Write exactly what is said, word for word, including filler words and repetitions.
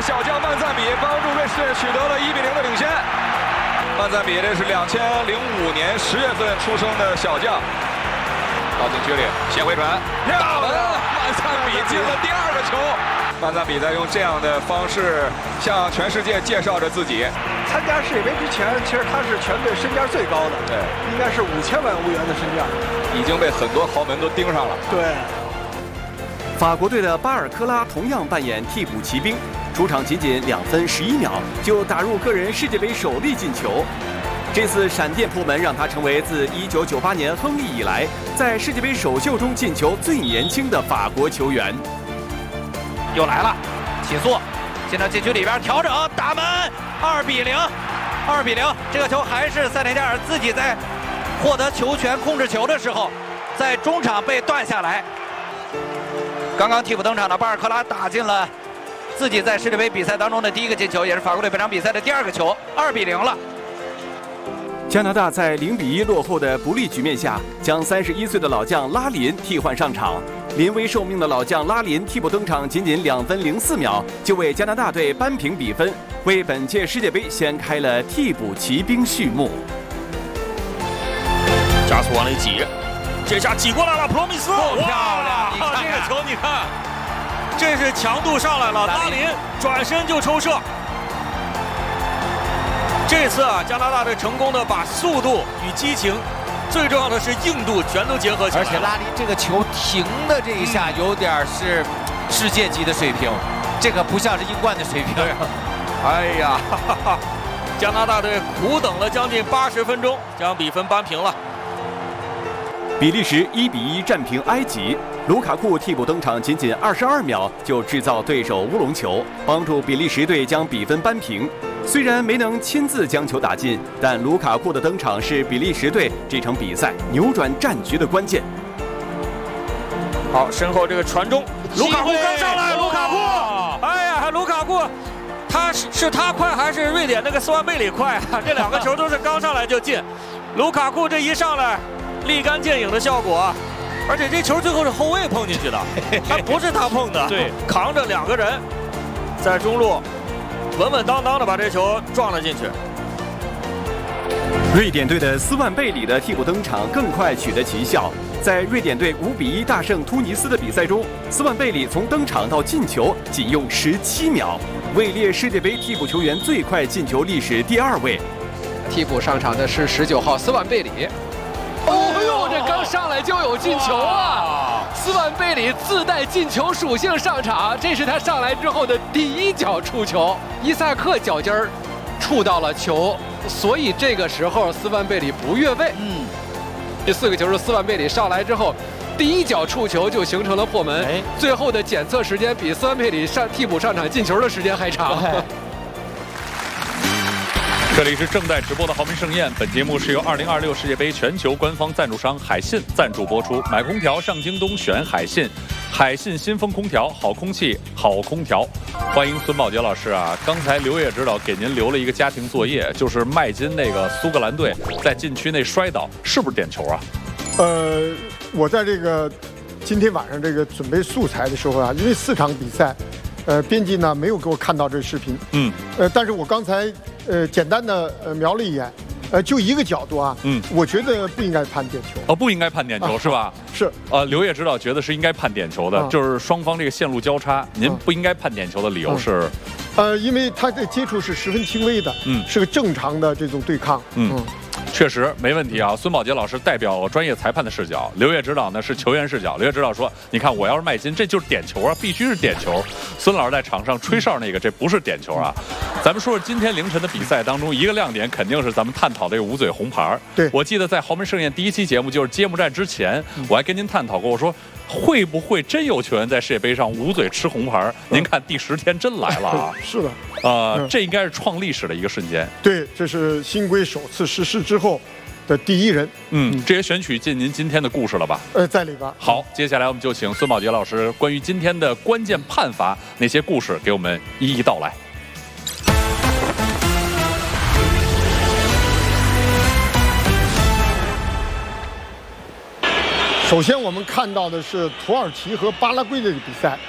小将曼赞比帮助瑞士取得了一比零的领先。曼赞比这是两千零五年十月份出生的小将。到禁区里先回传，打门，曼赞比进了第二个球。曼赞比在用这样的方式向全世界介绍着自己。 参加世界杯之前，其实他是全队身价最高的， 对， 应该是五千万欧元的身价， 已经被很多豪门都盯上了。 对。 法国队的巴尔科拉同样扮演替补骑兵，出场仅仅两分十一秒就打入个人世界杯首粒进球。这次闪电破门让他成为自一九九八年亨利以来，在世界杯首秀中进球最年轻的法国球员。 又来了，起速，进到禁区里边调整打门，二比零，二比零。这个球还是塞内加尔自己在获得球权控制球的时候，在中场被断下来。刚刚替补登场的巴尔科拉打进了自己在世界杯比赛当中的第一个进球，也是法国队本场比赛的第二个球，二比零了。 加拿大在零比一落后的不利局面下，将三十一岁的老将拉林替换上场。临危受命的老将拉林替补登场，仅仅两分零四秒就为加拿大队扳平比分，为本届世界杯掀开了替补骑兵序幕。 加速往里挤，这下挤过来了，普罗米斯， 够漂亮！你看这个球，你看，这是强度上来了，拉林转身就抽射。这次啊，加拿大队成功的把速度与激情，最重要的是硬度全都结合起来了。 而且拉林这个球停的这一下有点是世界级的水平，这个不像是英冠的水平。 哎呀，哈哈，加拿大队苦等了将近八十分钟，将比分扳平了。 比利时一比一战平埃及，卢卡库替补登场，仅仅二十二秒就制造对手乌龙球，帮助比利时队将比分扳平。虽然没能亲自将球打进，但卢卡库的登场是比利时队这场比赛扭转战局的关键。 好，身后这个传中，卢卡库刚上来，卢卡库，哎呀，卢卡库，他是是他快还是瑞典那个斯万贝里快啊？这两个球都是刚上来就进，卢卡库这一上来，立竿见影的效果，而且这球最后是后卫碰进去的，还不是他碰的，对，扛着两个人在中路。稳稳当当的把这球撞了进去。 瑞典队的斯万贝里的替补登场更快取得奇效，在瑞典队五比一大胜突尼斯的比赛中，斯万贝里从登场到进球仅用十七秒，位列世界杯替补球员最快进球历史第二位。 替补上场的是十九号斯万贝里。哦呦，这刚上来就有进球啊！斯万贝里自带进球属性上场，这是他上来之后的第一脚触球，伊萨克脚尖儿触到了球，所以这个时候斯万贝里不越位。嗯，这四个球是斯万贝里上来之后第一脚触球就形成了破门，哎、最后的检测时间比斯万贝里上替补上场进球的时间还长。 这里是正在直播的豪门盛宴，本节目是由二零二六世界杯全球官方赞助商海信赞助播出。买空调上京东选海信，海信新风空调，好空气好空调。欢迎孙宝杰老师啊！刚才刘烨指导给您留了一个家庭作业，就是麦金那个苏格兰队在禁区内摔倒，是不是点球啊？ 呃，我在这个今天晚上这个准备素材的时候啊，因为四场比赛。呃，编辑呢没有给我看到这视频，嗯，呃，但是我刚才呃简单的呃瞄了一眼，呃，就一个角度啊，嗯，我觉得不应该判点球， 哦，不应该判点球、啊、是吧？ 是， 呃，刘烨指导觉得是应该判点球的，啊、就是双方这个线路交叉，您不应该判点球的理由是？啊、 呃，因为他的接触是十分轻微的，嗯，是个正常的这种对抗，嗯。嗯确实没问题啊！孙宝杰老师代表专业裁判的视角，刘烨指导呢是球员视角。刘烨指导说：“你看，我要是麦金，这就是点球啊，必须是点球。”孙老师在场上吹哨那个，这不是点球啊。咱们说说今天凌晨的比赛当中，一个亮点肯定是咱们探讨这个捂嘴红牌。 对， 我记得在豪门盛宴第一期节目，就是揭幕战之前，我还跟您探讨过，我说会不会真有球员在世界杯上捂嘴吃红牌？您看第十天真来了啊！ 是的， 呃，嗯、这应该是创历史的一个瞬间。 对，这是新规首次实施之后的第一人。 嗯，这也选取进您今天的故事了吧？ 呃，在里边。 好，接下来我们就请孙宝杰老师关于今天的关键判罚那些故事给我们一一道来。 首先，我们看到的是土耳其和巴拉圭的比赛。